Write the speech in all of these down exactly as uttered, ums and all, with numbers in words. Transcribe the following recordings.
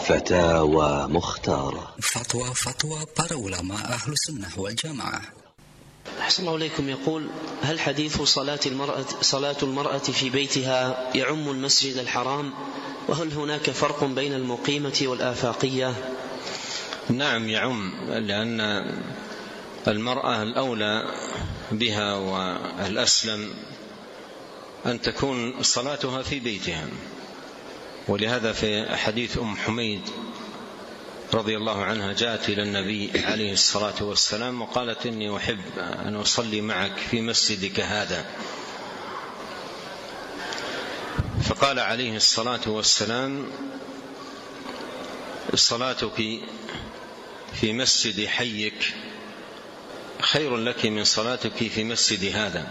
فتاوى مختارة. فتوى فتوى para ulama أهل السنة والجماعة. أحسن الله إليكم. يقول: هل حديث صلاة المرأة صلاة المرأة في بيتها يعم المسجد الحرام؟ وهل هناك فرق بين المقيمة والآفاقية؟ نعم يعم، لأن المرأة الأولى بها والأسلم أن تكون صلاتها في بيتها، ولهذا في حديث أم حميد رضي الله عنها جاءت إلى النبي عليه الصلاة والسلام وقالت: إني أحب أن أصلي معك في مسجدك هذا. فقال عليه الصلاة والسلام: صلاتك في مسجد حيك خير لك من صلاتك في مسجد هذا،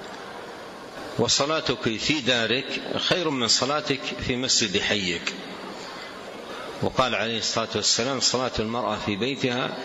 وصلاتك في دارك خير من صلاتك في مسجد حيك. وقال عليه الصلاة والسلام: صلاة المرأة في بيتها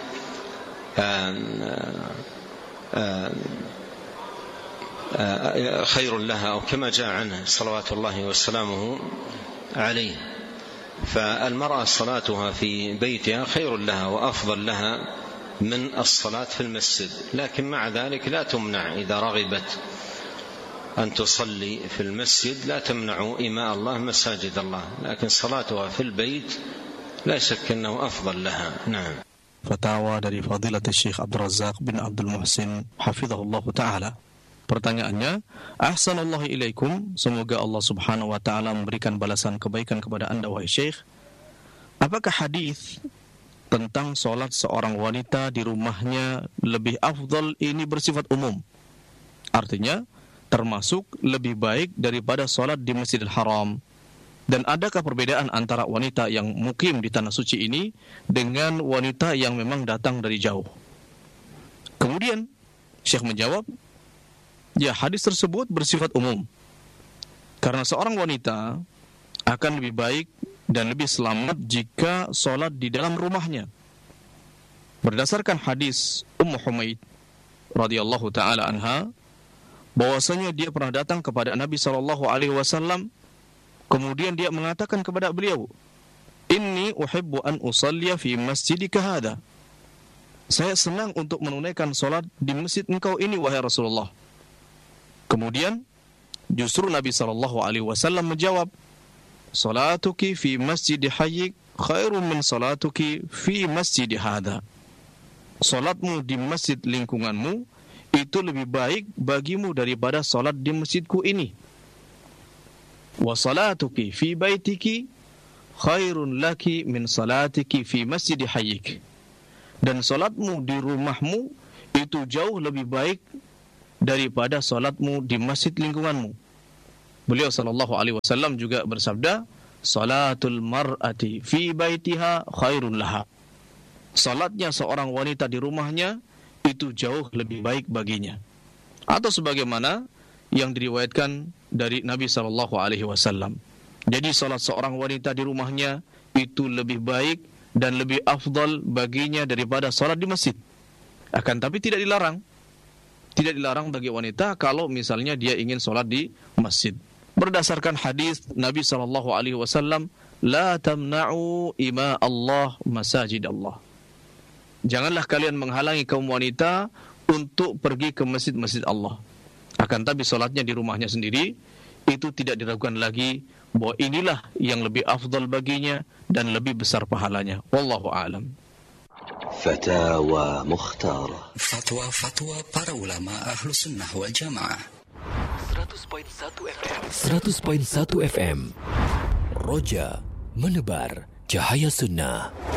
خير لها، أو كما جاء عنه صلوات الله وسلامه عليه. فالمرأة صلاتها في بيتها خير لها وأفضل لها من الصلاة في المسجد، لكن مع ذلك لا تمنع إذا رغبت أن تصلي في المسجد، لا تمنع إماء الله مساجد الله، لكن صلاتها في البيت لا شك أنه أفضل لها. نعم. Fatwa dari Fadilat Syekh Abdul Razak bin Abdul Muhsin hafizahullah ta'ala. Pertanyaannya, Ahsanallahu ilaikum, semoga Allah subhanahu wa ta'ala memberikan balasan kebaikan kepada anda wahai Syekh. Apakah hadis tentang solat seorang wanita di rumahnya lebih afdal ini bersifat umum? Artinya termasuk lebih baik daripada solat di Masjidil Haram. Dan adakah perbedaan antara wanita yang mukim di tanah suci ini dengan wanita yang memang datang dari jauh? Kemudian Syekh menjawab, ya, hadis tersebut bersifat umum, karena seorang wanita akan lebih baik dan lebih selamat jika solat di dalam rumahnya. Berdasarkan hadis Ummu Humaid radhiyallahu ta'ala anha, bahwasanya dia pernah datang kepada Nabi sallallahu alaihi wasallam, kemudian dia mengatakan kepada beliau, "Inni uhibbu an usalliya fi masjidika hadha." Saya senang untuk menunaikan salat di masjid engkau ini wahai Rasulullah. Kemudian justru Nabi sallallahu alaihi wasallam menjawab, "Salatuki fi masjid hayyik khairun min salatuki fi masjid hadha." Salatmu di masjid lingkunganmu itu lebih baik bagimu daripada salat di masjidku ini. Wa salatuki fi baitiki khairun laki min salatiki fi masjid hayyik. Dan salatmu di rumahmu itu jauh lebih baik daripada salatmu di masjid lingkunganmu. Beliau sallallahu alaihi wasallam juga bersabda, "Salatul mar'ati fi baitiha khairun laha." Salatnya seorang wanita di rumahnya itu jauh lebih baik baginya. Atau sebagaimana yang diriwayatkan dari Nabi sallallahu alaihi wasallam. Jadi salat seorang wanita di rumahnya itu lebih baik dan lebih afdal baginya daripada salat di masjid. Akan tapi tidak dilarang. Tidak dilarang bagi wanita kalau misalnya dia ingin salat di masjid. Berdasarkan hadis Nabi sallallahu alaihi wasallam, "La tamna'u ima Allah masajid Allah." Janganlah kalian menghalangi kaum wanita untuk pergi ke masjid-masjid Allah. Akan tapi salatnya di rumahnya sendiri itu tidak diragukan lagi bahwa inilah yang lebih afdal baginya dan lebih besar pahalanya. Wallahu a'lam. Fatawa Mukhtara. Fatwa fatwa para ulama ahlu sunnah wal jamaah. seratus koma satu F M. seratus koma satu F M. Roja menebar cahaya sunnah.